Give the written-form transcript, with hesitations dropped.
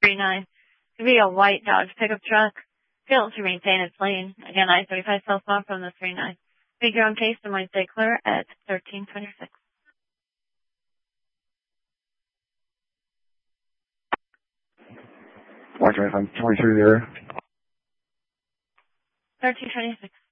39. To be a white Dodge pickup truck. Failed to maintain its lane. Again, I-35 southbound from the 39. Figure on case and might stay clear at 1326. 125, 23 there. 1326.